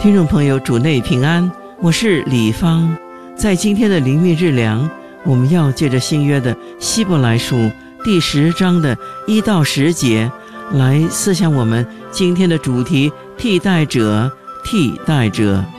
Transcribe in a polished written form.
听众朋友，主内平安，我是李芳。在今天的灵命日粮，我们要借着新约的希伯来书第10章的1到10节来思想我们今天的主题：替代者，替代者。